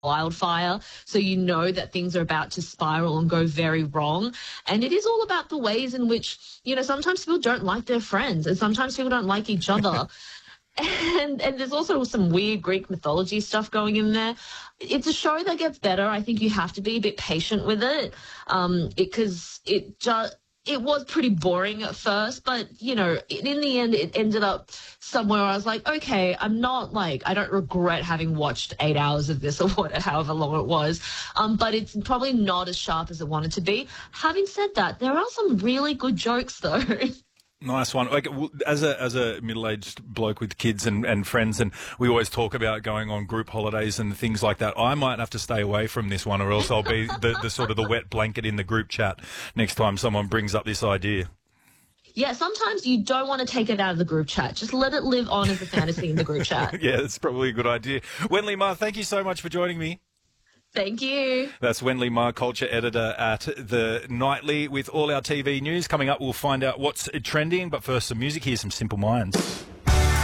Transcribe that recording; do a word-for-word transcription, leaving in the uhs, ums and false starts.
wildfire. So you know that things are about to spiral and go very wrong. And it is all about the ways in which, you know, sometimes people don't like their friends and sometimes people don't like each other. And and there's also some weird Greek mythology stuff going in there. It's a show that gets better. I think you have to be a bit patient with it, um, because it just it was pretty boring at first, but you know, in in the end, it ended up somewhere where I was like, okay, I'm not like I don't regret having watched eight hours of this or whatever, however long it was. Um, but it's probably not as sharp as it wanted to be. Having said that, there are some really good jokes though. Nice one. Like, as a as a middle-aged bloke with kids and, and friends, and we always talk about going on group holidays and things like that, I might have to stay away from this one, or else I'll be the, the sort of the wet blanket in the group chat next time someone brings up this idea. Yeah, sometimes you don't want to take it out of the group chat. Just let it live on as a fantasy in the group chat. Yeah, that's probably a good idea. Wenley Ma, thank you so much for joining me. Thank you. That's Wenley Ma, culture editor at The Nightly, with all our T V news. Coming up, we'll find out what's trending. But first, some music. Here's some Simple Minds.